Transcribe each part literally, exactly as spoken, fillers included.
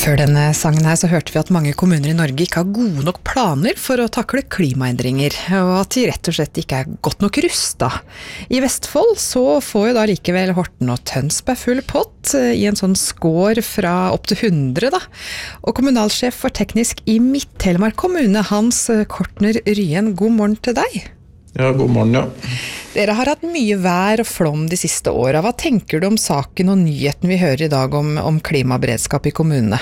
Før denne sangen her så hørte vi at mange kommuner i Norge ikke har gode nok planer for å takle klimaendringer, og at de rett og slett ikke er godt nok rustet. I Vestfold så får jo da likevel Horten og Tønsberg full pott i en sånn skår fra opp til hundre da. Og kommunalsjef for teknisk i Midt-Telemark kommune, Hans Kortner Ryen, god morgen til deg. Ja, god morgen, ja. Dere har hatt mye vær og flom de siste årene. Hva tenker du om saken og nyheten vi hører i dag om, om klimaberedskap i kommunene?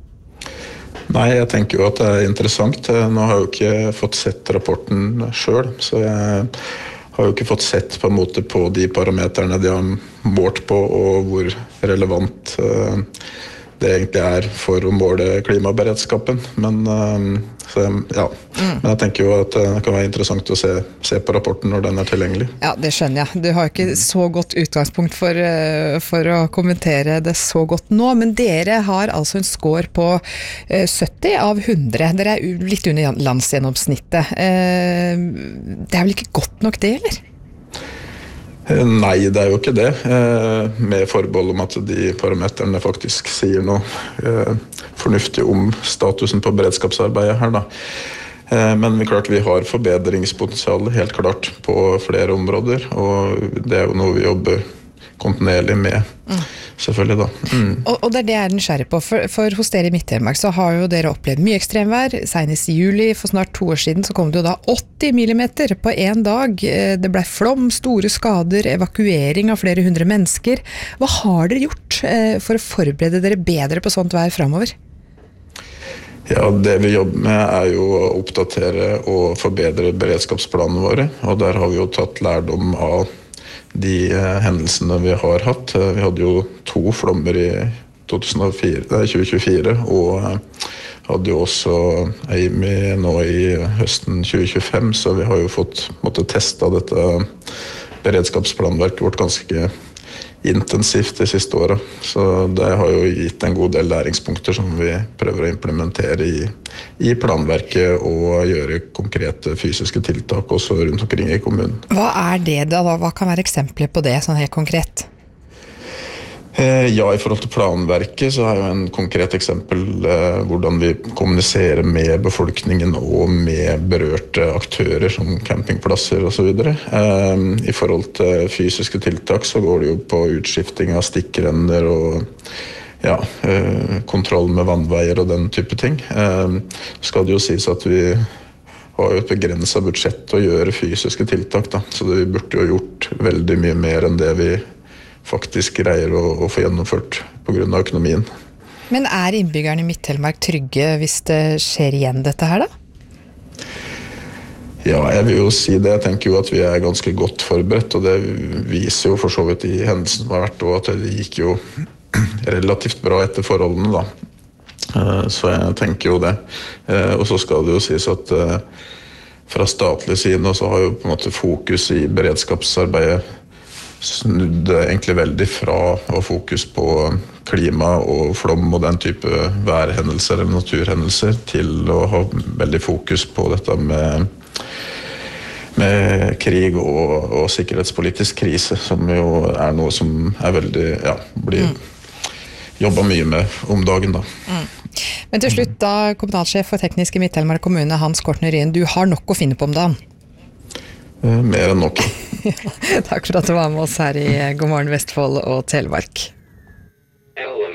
Nei, jeg tenker jo at det er interessant. Nå har jeg jo ikke fått sett rapporten selv, så jeg har jo ikke fått sett på en måte på de parameterne de har målt på, og hvor relevant det egentlig er for å måle klimaberedskapen. Men, så, ja. mm. Men jeg tenker jo at det kan være interessant å se, se på rapporten når den er tilgjengelig. Ja, det skjønner jeg. Du har ikke så godt utgangspunkt for, for å kommentere det så godt nå, men dere har altså en score på sytti av hundre. Dere er litt under landsgjennomsnittet. Det er vel ikke godt nok det, eller? Nei, det er jo ikke det, med forbehold om at de parameterne faktisk sier noe fornuftig om statusen på beredskapsarbeidet her da. Men vi, klart, vi har forbedringspotensial helt klart på flere områder, og det er jo noe vi jobber kontinuerlig med, mm. selvfølgelig da. Mm. Og, og det er det jeg er nysgjerrig på, for, for hos dere i Midt-Telemark så har jo dere opplevd mye ekstremvær. Senest i juli, for snart to år siden, så kom det jo da åtti millimeter på en dag. Det ble flom, store skader, evakuering av flere hundre mennesker. Hva har dere gjort for å forberede dere bedre på sånt vær fremover? Ja, det vi jobber med er jo å oppdatere og forbedre beredskapsplanene våre, og der har vi jo tatt lærdom av de hendelsene vi har hatt. Vi hadde jo to flommer i tjue tjuefire, og hadde jo også Amy nå i høsten tjue tjuefem, så vi har jo fått måtte teste dette beredskapsplanverket vårt ganske intensivt de siste årene. Så det har jo gitt en god del læringspunkter som vi prøver å implementere i, i planverket og gjøre konkrete fysiske tiltak også rundt omkring i kommunen. Hva er det da? Hva kan være eksempler på det sånn helt konkret? Ja, i forhold til planverket så er jo en konkret eksempel eh, hvordan vi kommuniserer med befolkningen og med berørte aktører som campingplasser og så videre. Eh, I forhold til fysiske tiltak så går det jo på utskifting av stikkrenner og ja, eh, kontroll med vannveier og den type ting. Eh, skal det jo sies at vi har jo et begrenset budsjett å gjøre fysiske tiltak da, så vi burde jo gjort veldig mye mer enn det vi faktisk greier å, å få gjennomført på grunn av økonomien. Men er innbyggerne i Midt-Telemark trygge hvis det skjer igjen dette her da? Ja, jeg vil jo si det. Jeg tenker jo at vi er ganske godt forberedt, og det viser jo for så vidt i hendelsen som har vært, og at det gikk jo relativt bra etter forholdene da. Så jeg tenker jo det. Og så skal det jo sies at fra statlig side så har jo på en måte fokus i beredskapsarbeidet snudde egentlig veldig fra å fokus på klima og flom og den type værhendelser eller naturhendelser til å ha veldig fokus på dette med, med krig og, og sikkerhetspolitisk krise, som jo er noe som er veldig, ja, blir mm. jobbet mye med om dagen da. Mm. Men til slutt da, kommunalsjef for teknisk i Midt-Telemark kommune, Hans Kortner Ryen, du har nok å finne på om dagen? Mer enn nok. Takk for at du var med oss her i God morgen Vestfold og Telemark. Ja.